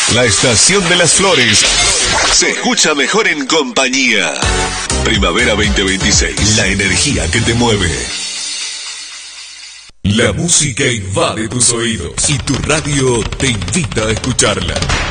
La estación de las flores se escucha mejor en compañía. Primavera 2026, la energía que te mueve. La música invade tus oídos y tu radio te invita a escucharla.